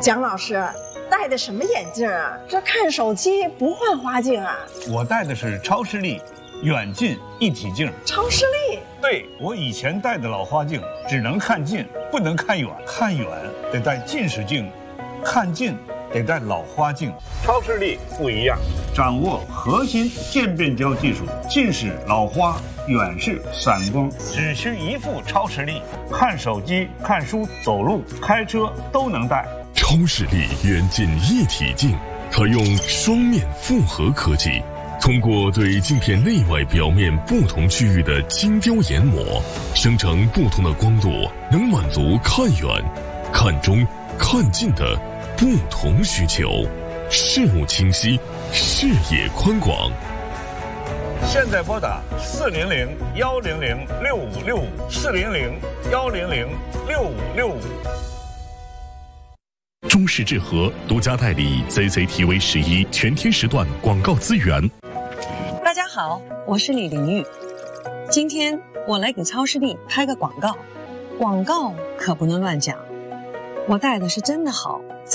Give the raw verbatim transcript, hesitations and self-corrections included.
蒋老师戴的什么眼镜啊？这看手机不换花镜啊？ 我戴的是超视力远近一体镜。 超视力？ 对，我以前戴的老花镜只能看近，不能看远，看远得戴近视镜，看近得戴老花镜。超视力不一样，掌握核心渐变焦技术，近视、老花、远视、散光，只需一副超视力，看手机、看书、走路、开车都能戴。 超视力远近一体镜采用双面复合科技，通过对镜片内外表面不同区域的精雕研磨，生成不同的光度，能满足看远、看中、看近的不同需求，视物清晰，视野宽广。 现在拨打四零零幺零零六五六五四零零幺零零六五六五。 中视智和独家代理 Z Z T V 十一全天时段广告资源。 大家好，我是李玲玉，今天我来给超视力拍个广告，广告可不能乱讲，我戴的是真的好。